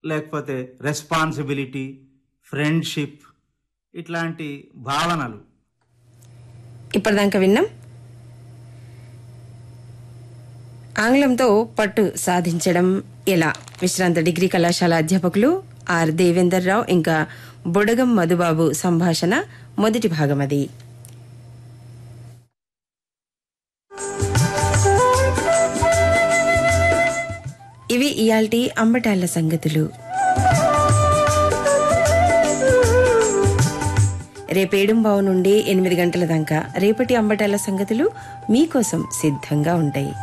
లేకపోతే responsibility, friendship ఇట్లాంటి భావనలు. ఇప్పటిదాకా విన్నాం ఆంగ్లంతో పట్టు సాధించడం ఎలా. విశ్రాంత డిగ్రీ కళాశాల అధ్యాపకులు ఆర్ దేవేందర్ రావు ఇంకా బొడగం మధుబాబు సంభాషణ మొదటి భాగం అది. ఇవి ఇయాల్టి అంబటాళ్ల సంగతులు. రేపేడుంబావు నుండి 8 గంటల దాకా రేపటి అంబటాళ్ల సంగతులు మీకోసం సిద్ధంగా ఉంటాయి.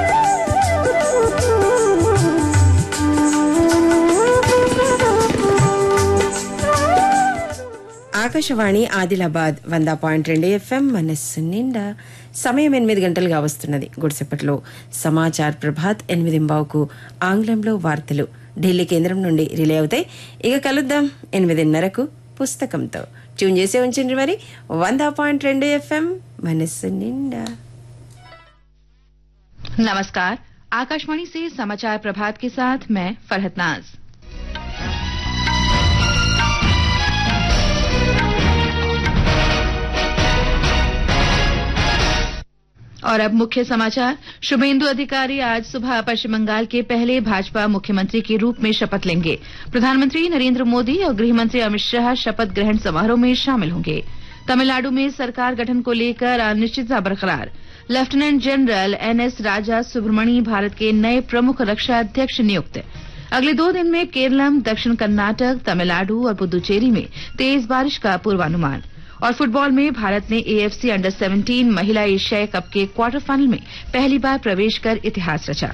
ఆకాశవాణి ఆదిలాబాద్ 100.2 FM మనస్సు నిండా. సమయం 8 గంటలుగా వస్తున్నది. గుడిసెప్పట్లో సమాచార్ ప్రభాత్ 8:15కు ఆంగ్లంలో వార్తలు ఢిల్లీ కేంద్రం నుండి రిలే అవుతాయి. ఇక కలుద్దాం 8:30కు పుస్తకంతో. ట్యూన్ చేసే ఉంచండి మరి 100.2 FM మనస్సు నిండా. नमस्कार, आकाशवाणी से समाचार प्रभात के साथ मैं फरहत नाज। और अब मुख्य समाचार। शुभेंदु अधिकारी आज सुबह पश्चिम बंगाल के पहले भाजपा मुख्यमंत्री के रूप में शपथ लेंगे। प्रधानमंत्री नरेंद्र मोदी और गृहमंत्री अमित शाह शपथ ग्रहण समारोह में शामिल होंगे। तमिलनाडु में सरकार गठन को लेकर अनिश्चितता बरकरार। लेफ्टिनेंट जनरल एनएस राजा सुब्रमणी भारत के नए प्रमुख रक्षा अध्यक्ष नियुक्त। अगले 2 दिन में केरलम, दक्षिण कर्नाटक, तमिलनाडु और पुदुचेरी में तेज बारिश का पूर्वानुमान। और फुटबॉल में भारत ने एएफसी अंडर-17 महिला एशियाई कप के क्वार्टर फाइनल में पहली बार प्रवेश कर इतिहास रचा।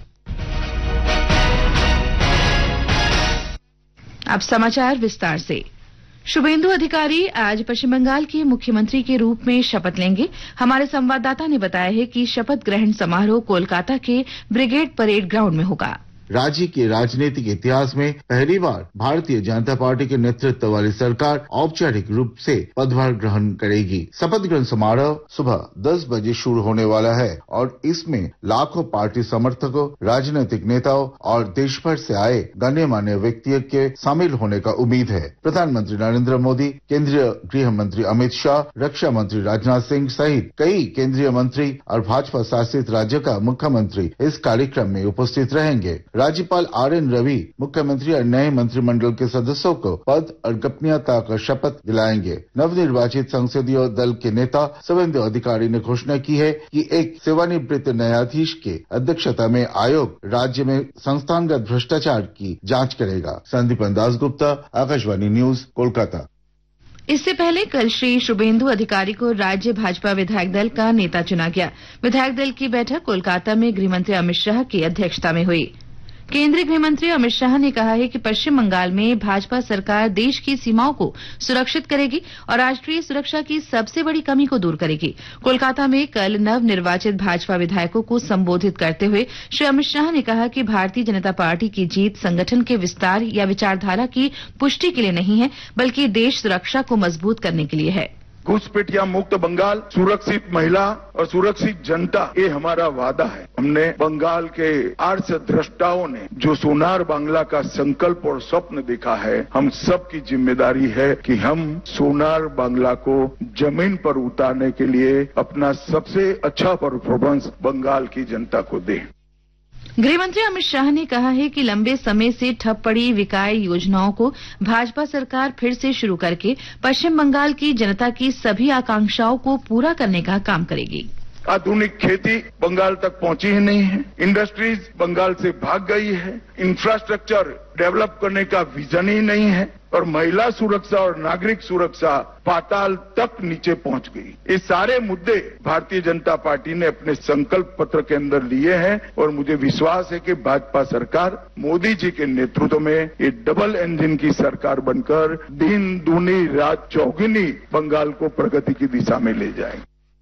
अब समाचार विस्तार से। शुभेंदु अधिकारी आज पश्चिम बंगाल के मुख्यमंत्री के रूप में शपथ लेंगे। हमारे संवाददाता ने बताया है कि शपथ ग्रहण समारोह कोलकाता के ब्रिगेड परेड ग्राउंड में होगा। राज्य के राजनीतिक इतिहास में पहली बार भारतीय जनता पार्टी के नेतृत्व वाली सरकार औपचारिक रूप से पदभार ग्रहण करेगी। शपथ ग्रहण समारोह सुबह 10 बजे शुरू होने वाला है और इसमें लाखों पार्टी समर्थकों, राजनीतिक नेताओं और देश भर से आए गण्यमान्य व्यक्तियों के शामिल होने का उम्मीद है। प्रधानमंत्री नरेंद्र मोदी, केंद्रीय गृह मंत्री अमित शाह, रक्षा मंत्री राजनाथ सिंह सहित कई केंद्रीय मंत्री और भाजपा शासित राज्य का मुख्यमंत्री इस कार्यक्रम में उपस्थित रहेंगे। राज्यपाल आरएन रवि मुख्यमंत्री और नए मंत्रिमंडल के सदस्यों को पद और गोपनीयता का शपथ दिलाएंगे। नवनिर्वाचित संसदीय दल के नेता शुभेंदु अधिकारी ने घोषणा की है कि एक सेवानिवृत्त न्यायाधीश के अध्यक्षता में आयोग राज्य में संस्थानगत भ्रष्टाचार की जांच करेगा। संदीपन दासगुप्ता, आकाशवाणी न्यूज, कोलकाता। इससे पहले कल श्री शुभेंदु अधिकारी को राज्य भाजपा विधायक दल का नेता चुना गया। विधायक दल की बैठक कोलकाता में गृहमंत्री अमित शाह की अध्यक्षता में हुई। केंद्रीय गृहमंत्री अमित शाह ने कहा है कि पश्चिम बंगाल में भाजपा सरकार देश की सीमाओं को सुरक्षित करेगी और राष्ट्रीय सुरक्षा की सबसे बड़ी कमी को दूर करेगी। कोलकाता में कल नवनिर्वाचित भाजपा विधायकों को संबोधित करते हुए श्री अमित शाह ने कहा कि भारतीय जनता पार्टी की जीत संगठन के विस्तार या विचारधारा की पुष्टि के लिए नहीं है, बल्कि देश सुरक्षा को मजबूत करने के लिए है। घुसपैठिया मुक्त बंगाल, सुरक्षित महिला और सुरक्षित जनता, ये हमारा वादा है। हमने बंगाल के आर्ष द्रष्टाओं ने जो सोनार बांग्ला का संकल्प और स्वप्न देखा है, हम सब की जिम्मेदारी है कि हम सोनार बांग्ला को जमीन पर उतारने के लिए अपना सबसे अच्छा परफॉर्मेंस बंगाल की जनता को दें। गृहमंत्री अमित शाह ने कहा है कि लंबे समय से ठप पड़ी विकास योजनाओं को भाजपा सरकार फिर से शुरू करके पश्चिम बंगाल की जनता की सभी आकांक्षाओं को पूरा करने का काम करेगी। आधुनिक खेती बंगाल तक पहुंची ही नहीं है, इंडस्ट्रीज बंगाल से भाग गई है, इंफ्रास्ट्रक्चर डेवलप करने का विजन ही नहीं है और महिला सुरक्षा और नागरिक सुरक्षा पाताल तक नीचे पहुंच गई। ये सारे मुद्दे भारतीय जनता पार्टी ने अपने संकल्प पत्र के अंदर लिए हैं और मुझे विश्वास है कि भाजपा सरकार मोदी जी के नेतृत्व में ये डबल इंजन की सरकार बनकर दिन दूनी रात चौगुनी बंगाल को प्रगति की दिशा में ले जाएगी।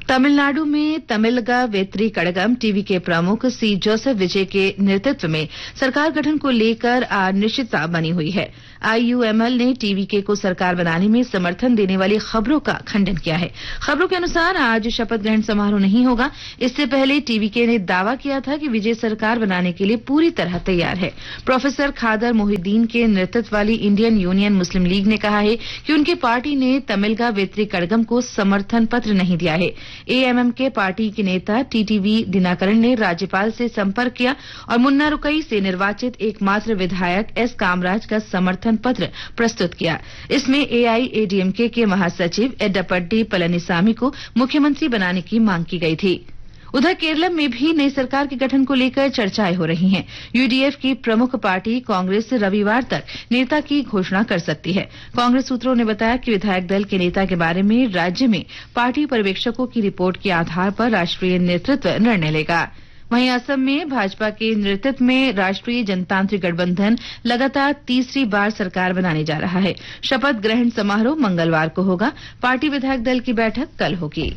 तमिलनाडु में तमिलगा वेत्री कड़गम टीवीके प्रमुख सी जोसेफ विजय के नेतृत्व में सरकार गठन को लेकर अनिश्चितता बनी हुई है। आईयूएमएल ने टीवीके को सरकार बनाने में समर्थन देने वाली खबरों का खंडन किया है। खबरों के अनुसार आज शपथ ग्रहण समारोह नहीं होगा। इससे पहले टीवीके ने दावा किया था कि विजय सरकार बनाने के लिए पूरी तरह तैयार है। प्रोफेसर खादर मोहिद्दीन के नेतृत्व वाली इंडियन यूनियन मुस्लिम लीग ने कहा है कि उनकी पार्टी ने तमिलगा वेत्री कड़गम को समर्थन पत्र नहीं दिया है। एएमएम के पार्टी के नेता टीटीवी दिनाकरण ने राज्यपाल से संपर्क किया और मुन्नारुकई से निर्वाचित एकमात्र विधायक एस कामराज का समर्थन पत्र प्रस्तुत किया। इसमें एआईएडीएमके के महासचिव एडप्पडी पलनीसामी को मुख्यमंत्री बनाने की मांग की गई थी। उधर केरल में भी नई सरकार के गठन को लेकर चर्चाएं हो रही हैं। यूडीएफ की प्रमुख पार्टी कांग्रेस रविवार तक नेता की घोषणा कर सकती है। कांग्रेस सूत्रों ने बताया कि विधायक दल के नेता के बारे में राज्य में पार्टी पर्यवेक्षकों की रिपोर्ट के आधार पर राष्ट्रीय नेतृत्व निर्णय लेगा। वहीं असम में भाजपा के नेतृत्व में राष्ट्रीय जनतांत्रिक गठबंधन लगातार तीसरी बार सरकार बनाने जा रहा है। शपथ ग्रहण समारोह मंगलवार को होगा। पार्टी विधायक दल की बैठक कल होगी।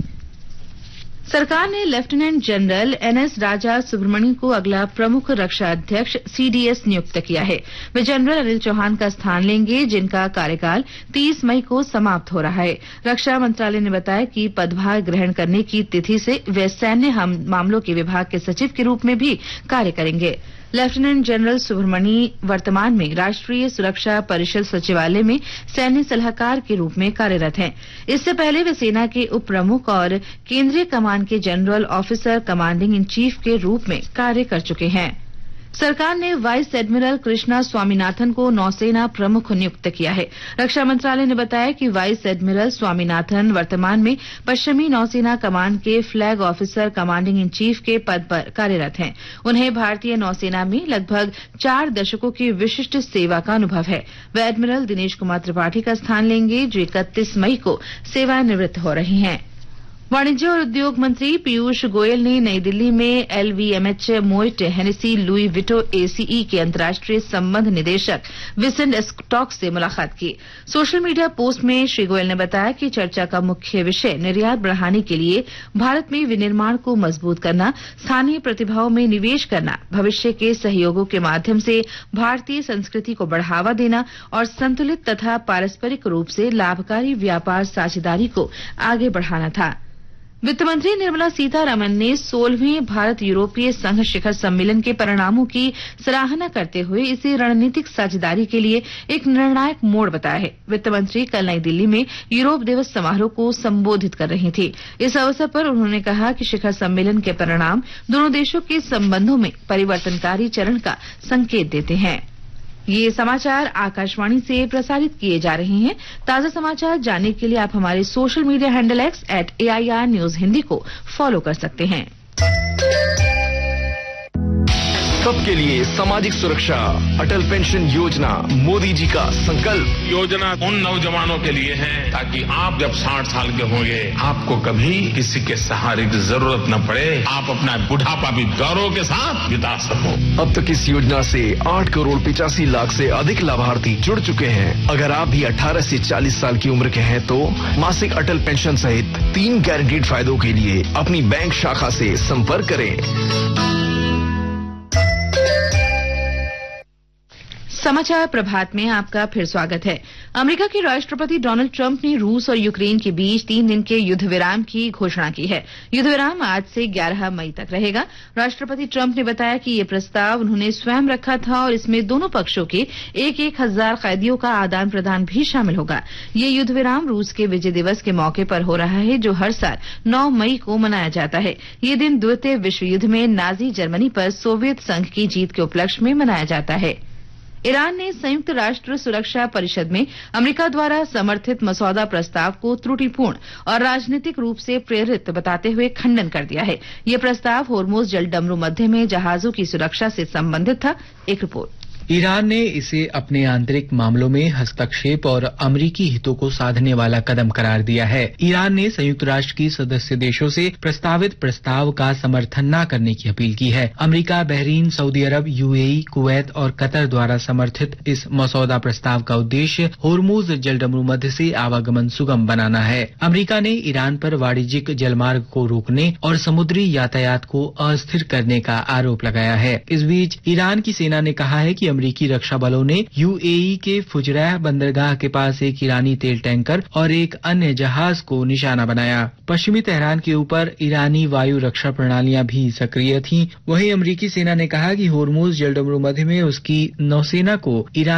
सरकार ने लेफ्टिनेंट जनरल एनएस राजा सुब्रमण्यम को अगला प्रमुख रक्षा अध्यक्ष सीडीएस नियुक्त किया है। वे जनरल अनिल चौहान का स्थान लेंगे, जिनका कार्यकाल 30 मई को समाप्त हो रहा है। रक्षा मंत्रालय ने बताया कि पदभार ग्रहण करने की तिथि से वे सैन्य मामलों के विभाग के सचिव के रूप में भी कार्य करेंगे। लेफ्टिनेंट जनरल सुब्रमणी वर्तमान में राष्ट्रीय सुरक्षा परिषद सचिवालय में सैन्य सलाहकार के रूप में कार्यरत हैं। इससे पहले वे सेना के उप प्रमुख और केंद्रीय कमान के general officer commanding in chief के रूप में कार्य कर चुके हैं। सरकार ने वाइस एडमिरल कृष्णा स्वामीनाथन को नौसेना प्रमुख नियुक्त किया है। रक्षा मंत्रालय ने बताया कि वाइस एडमिरल स्वामीनाथन वर्तमान में पश्चिमी नौसेना कमान के flag officer commanding in chief के पद पर कार्यरत हैं। उन्हें भारतीय नौसेना में लगभग 4 दशकों की विशिष्ट सेवा का अनुभव है। वे एडमिरल दिनेश कुमार त्रिपाठी का स्थान लेंगे, जो 31 मई को सेवानिवृत्त हो रहे हैं। वाणिज्य और उद्योग मंत्री पीयूष गोयल ने नई दिल्ली में एलवीएमएच मोइट हेनेसी लुई विटो एसीई के अंतर्राष्ट्रीय संबंध निदेशक विसेंट एस्टॉक से मुलाकात की। सोशल मीडिया पोस्ट में श्री गोयल ने बताया कि चर्चा का मुख्य विषय निर्यात बढ़ाने के लिए भारत में विनिर्माण को मजबूत करना, स्थानीय प्रतिभाओं में निवेश करना, भविष्य के सहयोगों के माध्यम से भारतीय संस्कृति को बढ़ावा देना और संतुलित तथा पारस्परिक रूप से लाभकारी व्यापार साझेदारी को आगे बढ़ाना था। वित्त मंत्री निर्मला सीतारमण ने 16वें भारत यूरोपीय संघ शिखर सम्मेलन के परिणामों की सराहना करते हुए इसे रणनीतिक साझेदारी के लिए एक निर्णायक मोड़ बताया है। वित्त मंत्री कल नई दिल्ली में यूरोप दिवस समारोह को संबोधित कर रही थी। इस अवसर पर उन्होंने कहा कि शिखर सम्मेलन के परिणाम दोनों देशों के संबंधों में परिवर्तनकारी चरण का संकेत देते हैं। ये समाचार आकाशवाणी से प्रसारित किए जा रहे हैं। ताजा समाचार जानने के लिए आप हमारे social media handle @AIR News Hindi को फॉलो कर सकते हैं। सबके लिए सामाजिक सुरक्षा, अटल पेंशन योजना मोदी जी का संकल्प। योजना उन नौजवानों के लिए है ताकि आप जब 60 साल के होंगे आपको कभी किसी के सहारे की जरूरत न पड़े, आप अपना बुढ़ापा भी गौरव के साथ बिता सको। अब तक इस योजना से 8 करोड़ 85 लाख से अधिक लाभार्थी जुड़ चुके हैं। अगर आप भी 18 से 40 साल की उम्र के हैं तो मासिक अटल पेंशन सहित 3 गारंटीड फायदों के लिए अपनी बैंक शाखा से संपर्क करें। समाचार प्रभात में आपका फिर स्वागत है। अमेरिका के राष्ट्रपति डोनाल्ड ट्रंप ने रूस और यूक्रेन के बीच 3 दिन के युद्ध विराम की घोषणा की है। युद्ध विराम आज से 11 मई तक रहेगा। राष्ट्रपति ट्रंप ने बताया कि ये प्रस्ताव उन्होंने स्वयं रखा था और इसमें दोनों पक्षों के 1,000 कैदियों का आदान प्रदान भी शामिल होगा। ये युद्ध विराम रूस के विजय दिवस के मौके पर हो रहा है, जो हर साल 9 मई को मनाया जाता है। ये दिन द्वितीय विश्व युद्ध में नाजी जर्मनी पर सोवियत संघ की जीत के उपलक्ष्य में मनाया जाता है। ईरान ने संयुक्त राष्ट्र सुरक्षा परिषद में अमेरिका द्वारा समर्थित मसौदा प्रस्ताव को त्रुटिपूर्ण और राजनीतिक रूप से प्रेरित बताते हुए खंडन कर दिया है। यह प्रस्ताव होर्मुज जलडमरू मध्य में जहाजों की सुरक्षा से संबंधित था। एक रिपोर्ट। ईरान ने इसे अपने आंतरिक मामलों में हस्तक्षेप और अमेरिकी हितों को साधने वाला कदम करार दिया है। ईरान ने संयुक्त राष्ट्र की सदस्य देशों से प्रस्तावित प्रस्ताव का समर्थन न करने की अपील की है। अमेरिका, बहरीन, सऊदी अरब, यूएई, कुवैत और कतर द्वारा समर्थित इस मसौदा प्रस्ताव का उद्देश्य होर्मुज जलडमरू मध्य से आवागमन सुगम बनाना है। अमेरिका ने ईरान पर वाणिज्यिक जलमार्ग को रोकने और समुद्री यातायात को अस्थिर करने का आरोप लगाया है। इस बीच ईरान की सेना ने कहा है कि अमेरिकी रक्षा बलों ने यूएई के फुजरैह बंदरगाह के पास एक ईरानी तेल टैंकर और एक अन्य जहाज को निशाना बनाया। पश्चिमी तेहरान के ऊपर ईरानी वायु रक्षा प्रणालियां भी सक्रिय थीं। वहीं अमेरिकी सेना ने कहा कि होर्मुज जलडमरू मध्य में उसकी नौसेना को ईरान